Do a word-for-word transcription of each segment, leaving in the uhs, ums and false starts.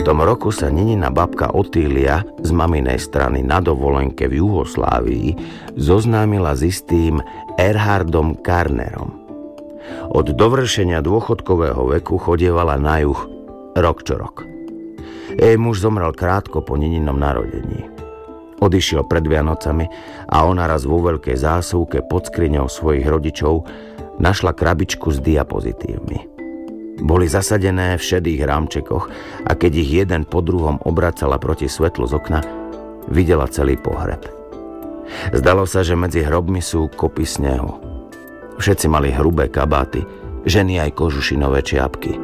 tom roku sa Ninina babka Otília z maminej strany na dovolenke v Juhoslávii zoznámila s istým Erhardom Karnerom. Od dovršenia dôchodkového veku chodievala na juh rok čo rok. Jej muž zomrel krátko po Nininom narodení. Odišiel pred Vianocami a ona raz vo veľkej zásuvke pod skriňou svojich rodičov našla krabičku s diapozitívmi. Boli zasadené v šedých rámčekoch a keď ich jeden po druhom obracala proti svetlu z okna, videla celý pohreb. Zdalo sa, že medzi hrobmi sú kopy snehu. Všetci mali hrubé kabáty, ženy aj kožušinové čiapky.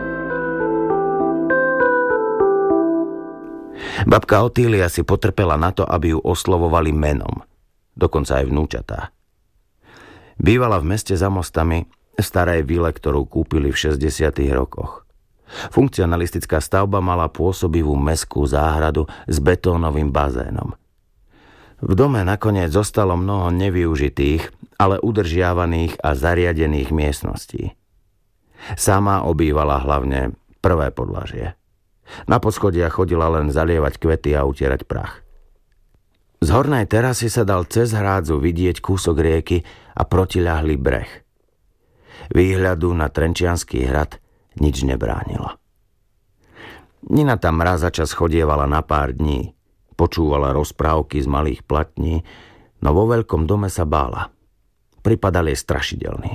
Babka Otília si potrpela na to, aby ju oslovovali menom, dokonca aj vnúčatá. Bývala v meste za mostami v starej vile, ktorú kúpili v šesťdesiatych rokoch. Funkcionalistická stavba mala pôsobivú mestskú záhradu s betónovým bazénom. V dome nakoniec zostalo mnoho nevyužitých, ale udržiavaných a zariadených miestností. Sama obývala hlavne prvé podlažie. Na poschodia chodila len zalievať kvety a utierať prach. Z hornej terasy sa dal cez hrádzu vidieť kúsok rieky a protiľahlý breh. Výhľadu na Trenčiansky hrad nič nebránilo. Nina tam raz za čas chodievala na pár dní, počúvala rozprávky z malých platní, no vo veľkom dome sa bála. Pripadal jej strašidelný.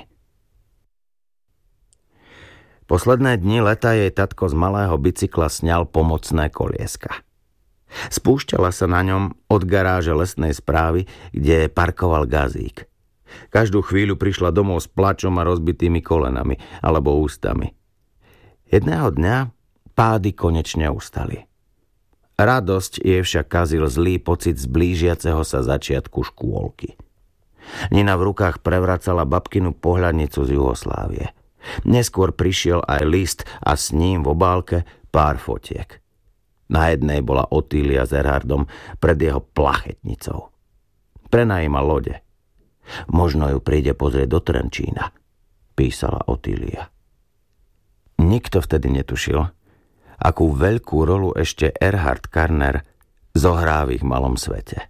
Posledné dni leta jej tatko z malého bicykla sňal pomocné kolieska. Spúšťala sa na ňom od garáže lesnej správy, kde parkoval gazík. Každú chvíľu prišla domov s plačom a rozbitými kolenami alebo ústami. Jedného dňa pády konečne ustali. Radosť jej však kazil zlý pocit z blížiaceho sa začiatku škôlky. Nina v rukách prevracala babkinu pohľadnicu z Juhoslávie. Neskôr prišiel aj list a s ním v obálke pár fotiek. Na jednej bola Otília s Erhardom pred jeho plachetnicou. Prenajímal lode. Možno ju príde pozrieť do Trenčína, písala Otília. Nikto vtedy netušil, akú veľkú rolu ešte Erhard Karner zohrá v ich malom svete.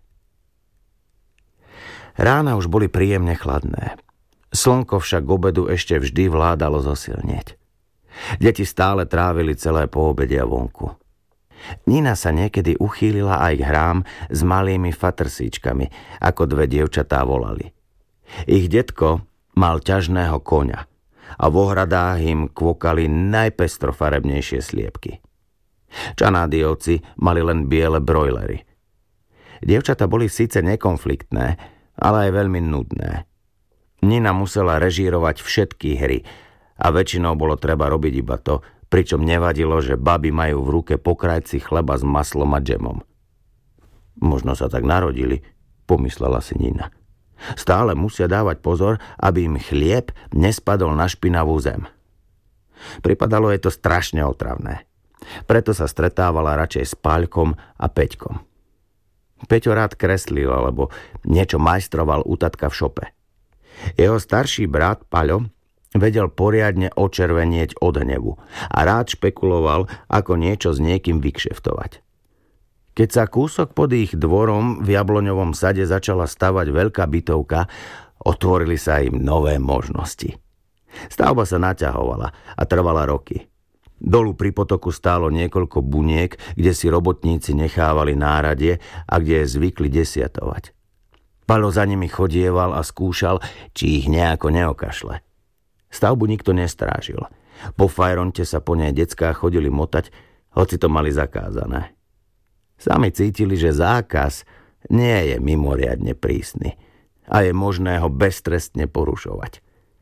Rána už boli príjemne chladné. Slnko však k obedu ešte vždy vládalo zosilnieť. Deti stále trávili celé poobede vonku. Nina sa niekedy uchýlila aj k hrám s malými fatrsíčkami, ako dve dievčatá volali. Ich detko mal ťažného koňa a v ohradách im kvokali najpestrofarebnejšie sliepky. Čanádiovci mali len biele brojlery. Dievčatá boli síce nekonfliktné, ale aj veľmi nudné. Nina musela režírovať všetky hry a väčšinou bolo treba robiť iba to, pričom nevadilo, že baby majú v ruke pokrajci chleba s maslom a džemom. Možno sa tak narodili, pomyslela si Nina. Stále musia dávať pozor, aby im chlieb nespadol na špinavú zem. Pripadalo jej to strašne otravné. Preto sa stretávala radšej s Paľkom a Peťkom. Peťo rád kreslil, alebo niečo majstroval u tatka v šope. Jeho starší brat Paľo vedel poriadne očervenieť od hnevu a rád špekuloval, ako niečo s niekým vykšeftovať. Keď sa kúsok pod ich dvorom v jabloňovom sade začala stavať veľká bytovka, otvorili sa im nové možnosti. Stavba sa naťahovala a trvala roky. Dolu pri potoku stálo niekoľko buniek, kde si robotníci nechávali náradie a kde zvykli desiatovať. Paľo za nimi chodieval a skúšal, či ich nejako neokašle. Stavbu nikto nestrážil. Po fajronte sa po nej decká chodili motať, hoci to mali zakázané. Sami cítili, že zákaz nie je mimoriadne prísny a je možné ho beztrestne porušovať.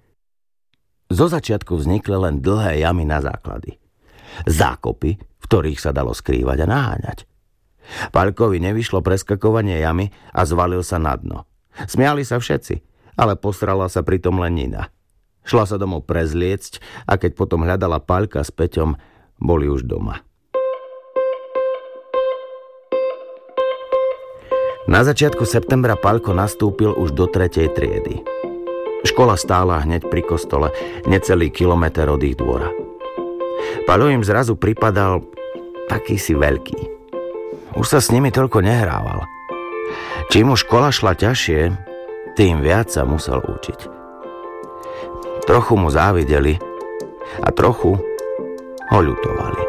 Zo začiatku vznikli len dlhé jamy na základy. Zákopy, v ktorých sa dalo skrývať a naháňať. Paľkovi nevyšlo preskakovanie jamy a zvalil sa na dno. Smiali sa všetci, ale posrala sa pritom len Nina. Šla sa domov prezliecť a keď potom hľadala Paľka s Peťom, boli už doma. Na začiatku septembra Paľko nastúpil už do tretej triedy. Škola stála hneď pri kostole, necelý kilometer od ich dvora. Paľo im zrazu pripadal taký si veľký. Už sa s nimi toľko nehrával. Čím mu škola šla ťažšie, tým viac sa musel učiť. Trochu mu závideli a trochu ho ľutovali.